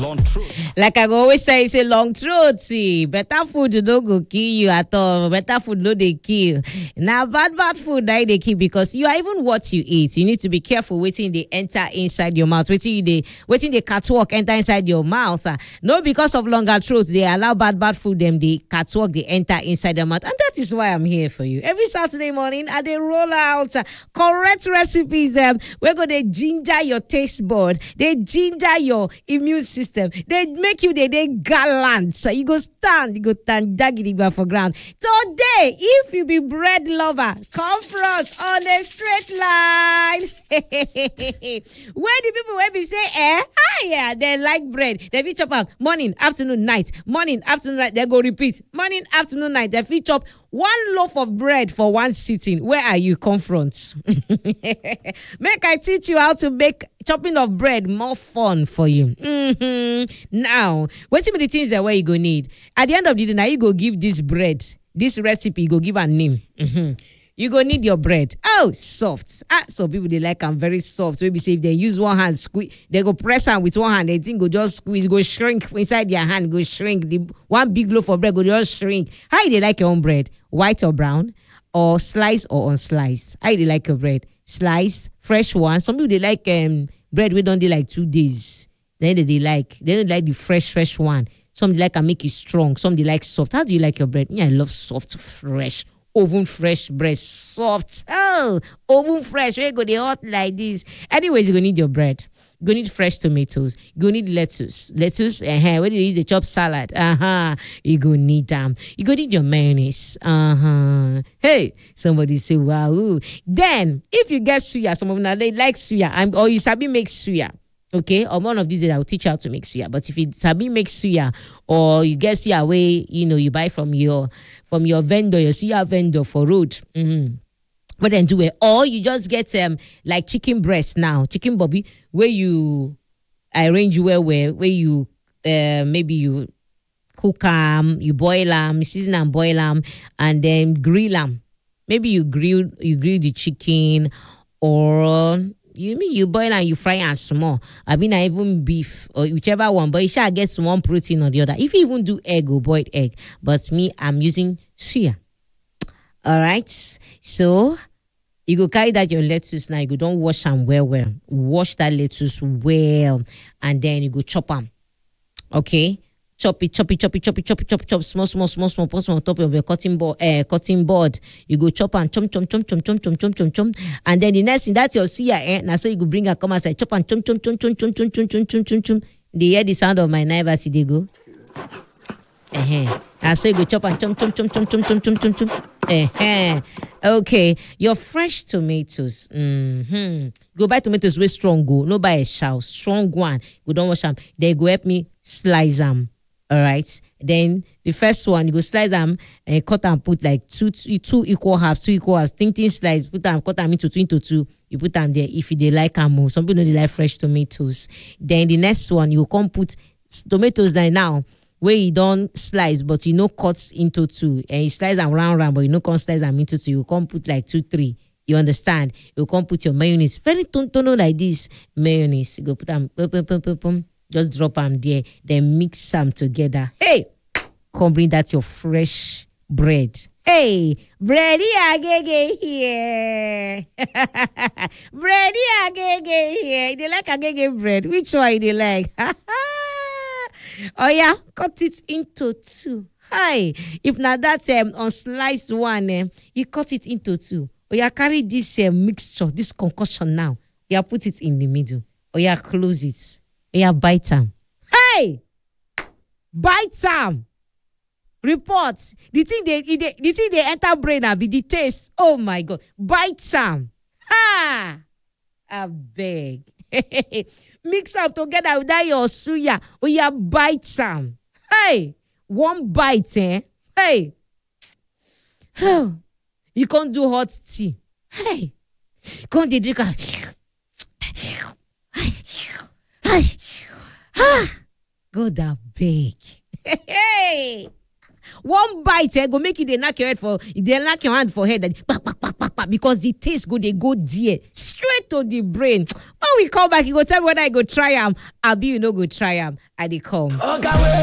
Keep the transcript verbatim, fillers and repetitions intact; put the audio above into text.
Long truth. Like I go always say, it's a long truth. See, better food no go kill you at all. Better food no they kill. Now bad bad food that they kill because you are even what you eat. You need to be careful waiting they enter inside your mouth. Waiting they waiting the catwalk enter inside your mouth. Uh, no, because of longer throat, they allow bad bad food them the catwalk they enter inside your mouth, and that is why I'm here for you every Saturday morning. I they roll out uh, correct recipes. Um, we're gonna ginger your taste bud. They ginger your immune system. They make you they they gallant. So you go stand, you go stand daggity for ground. Today, if you be bread lover, come front on a straight line. Where the people will be say, eh, ah yeah, they like bread. They fit chop up morning, afternoon, night, morning, afternoon, night. They go repeat morning, afternoon, night. They fit chop one loaf of bread for one sitting. Where are you? Confront. Make I teach you how to make chopping of bread more fun for you. Mm-hmm. Now, what's some of the things that where you go need? At the end of the day, now you go give this bread, this recipe, you go give a name. Mm-hmm. You go need your bread. Oh, soft. Ah, so people they like them very soft. Maybe say if they use one hand, squeeze, they go press them with one hand. They think go just squeeze, go shrink inside their hand, go shrink. The one big loaf of bread go just shrink. How they like your own bread? White or brown, or slice or unsliced? How they like your bread? Slice, fresh one. Some people they like um bread we don't they like two days. Then they, they like they don't like the fresh fresh one. Some they like and make it strong. Some they like soft. How do you like your bread? Yeah, I love soft, fresh. Oven fresh bread, soft. Oh, oven fresh. Where go they hot like this? Anyways, you're gonna need your bread. You're gonna need fresh tomatoes. You're gonna need lettuce. Lettuce, uh-huh. Where do you use the chopped salad? Uh-huh. You're gonna need them. You're gonna need your mayonnaise. Uh-huh. Hey, somebody say wow. Ooh. Then, if you get suya, some of them they like suya, and or you sabi make suya. Okay, or one of these days I will teach you how to make suya. But if you sabi make suya, or you get suya away, you know, you buy from your from your vendor, your suya vendor for road. Mm-hmm. But then do it, or you just get um like chicken breast now, chicken bobby, where you arrange well, where where you uh maybe you cook them, you boil them, season and boil them, and then grill them. Maybe you grill you grill the chicken, or you mean you boil and you fry and small. I mean, I even beef or whichever one, but you shall get one protein or the other. If you even do egg or boiled egg, but me, I'm using suya. All right. So you go carry that your lettuce now. You go don't wash them well, well. Wash that lettuce well, and then you go chop them. Okay. Chop it, chop it, chop it, chop it, chop it, chop it, chop small, small, small, small, small, small on top of your cutting board, uh, cutting board. You go chop and chomp, chomp, chomp, chomp, chomp, chomp, chomp, chomp, chomp. And then the next thing that's your suya, eh? Now so you go bring a come and say chop and chomp, chomp, chomp, chomp, chomp, chomp, chomp, chomp, chomp, chomp, chomp. They hear the sound of my knife as they go. Uh-huh. And so you go chop and chomp, chomp, chomp, chomp, chomp, chomp, chomp, chomp, chomp. Uh-huh. Okay. Your fresh tomatoes. Mm-hmm. Go buy tomatoes with strong go. No buy a shell. Strong one. You don't wash them. They go help me slice them. All right. Then the first one, you go slice them and cut and put like two, two, two equal halves, two equal halves. Think, think, slice. Put them, cut them into two, into two. You put them there. If they like them more, some people know they like fresh tomatoes. Then the next one, you come put tomatoes there now, where you don't slice, but you know cuts into two, and you slice them round, round, but you know can't slice them into two. You come put like two, three. You understand? You come put your mayonnaise, very tono like this mayonnaise. You go put them, boom, boom, boom, boom, boom. Just drop them there, then mix them together. Hey, come bring that your fresh bread. Hey, bready agege here. Bready agege here. They like agege bread. Which one they like? Oh yeah, cut it into two. Hi, if not that um unsliced one, eh, you cut it into two. Or you carry this uh, mixture, this concoction now. You put it in the middle. Or you close it. Yeah, bite them. Hey! Bite them. Reports. The thing they, they the thing they enter brain and be the taste. Oh my God. Bite them. Ha! I beg. Mix up together with that your suya. Oh yeah, bite them. Hey! One bite, eh? Hey! You can't do hot tea. Hey! Can't they drink a God, that big. Hey, One bite eh, go make you dey knock your head for dey knock your hand for head and pa, pa, pa, pa, pa, because the taste go dey go there straight to the brain. When we come back, you go tell me whether I go try am, abi you no go try am. I dey come.